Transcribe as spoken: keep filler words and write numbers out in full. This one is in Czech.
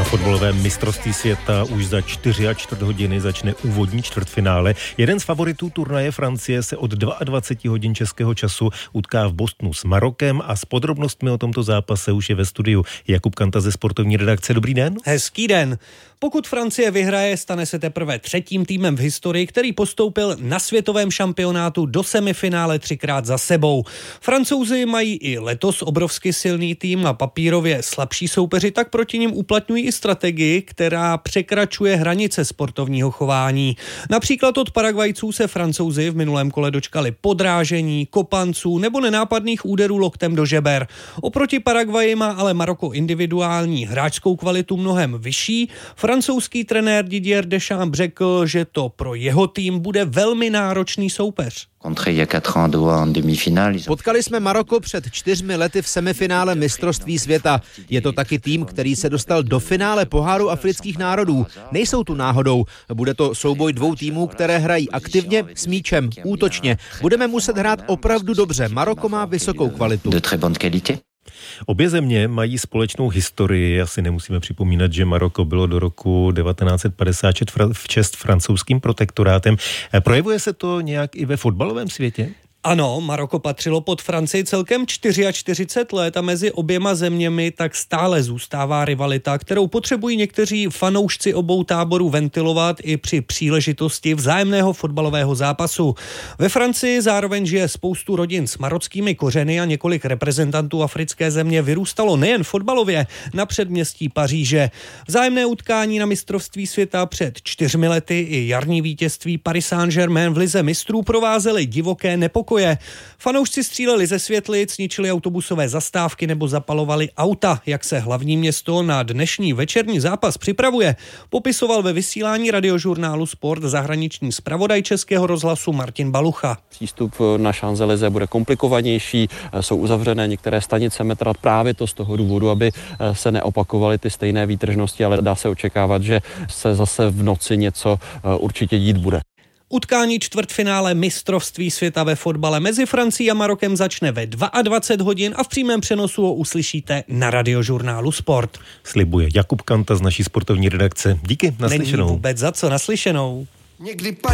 fotbalovém mistrovství světa už za čtyři a čtvrt hodiny začne úvodní čtvrtfinále. Jeden z favoritů turnaje Francie se od dvacet dva hodin českého času utká v Bostonu s Marokem a s podrobnostmi o tomto zápase už je ve studiu Jakub Kanta ze sportovní redakce. Dobrý den. Hezký den. Pokud Francie vyhraje, stane se teprve třetím týmem v historii, který postoupil na světovém šampionátu do semifinále třikrát za sebou. Francouzi mají i letos obrovsky silný tým a papírově slabší soupeři tak proti nim uplatňují i strategii, která překračuje hranice sportovního chování. Například od Paragvajců se Francouzi v minulém kole dočkali podrážení, kopanců nebo nenápadných úderů loktem do žeber. Oproti Paragvaji má ale Maroko individuální hráčskou kvalitu mnohem vyšší. Francouzský trenér Didier Deschamps řekl, že to pro jeho tým bude velmi náročný soupeř. Potkali jsme Maroko před čtyřmi lety v semifinále mistrovství světa. Je to taky tým, který se dostal do finále poháru afrických národů. Nejsou tu náhodou. Bude to souboj dvou týmů, které hrají aktivně, s míčem, útočně. Budeme muset hrát opravdu dobře. Maroko má vysokou kvalitu. Obě země mají společnou historii. Asi nemusíme připomínat, že Maroko bylo do roku devatenáct set padesát šest v čest francouzským protektorátem. Projevuje se to nějak i ve fotbalovém světě? Ano, Maroko patřilo pod Francii celkem čtyřicet čtyři let a mezi oběma zeměmi tak stále zůstává rivalita, kterou potřebují někteří fanoušci obou táborů ventilovat i při příležitosti vzájemného fotbalového zápasu. Ve Francii zároveň žije spoustu rodin s marockými kořeny a několik reprezentantů africké země vyrůstalo nejen fotbalově na předměstí Paříže. Vzájemné utkání na mistrovství světa před čtyřmi lety i jarní vítězství Paris Saint-Germain v lize mistrů provázely divoké nepokoje. Fanoušci stříleli ze světlic, ničili autobusové zastávky nebo zapalovali auta. Jak se hlavní město na dnešní večerní zápas připravuje, popisoval ve vysílání radiožurnálu Sport zahraniční zpravodaj Českého rozhlasu Martin Balucha. Přístup na Champs-Élysées bude komplikovanější, jsou uzavřené některé stanice metra právě to z toho důvodu, aby se neopakovaly ty stejné výtržnosti, ale dá se očekávat, že se zase v noci něco určitě dít bude. Utkání čtvrtfinále mistrovství světa ve fotbale mezi Francií a Marokem začne ve dvacet dva hodin a v přímém přenosu ho uslyšíte na radiožurnálu Sport. Slibuje Jakub Kanta z naší sportovní redakce. Díky, naslyšenou. Není vůbec za co, naslyšenou. Někdy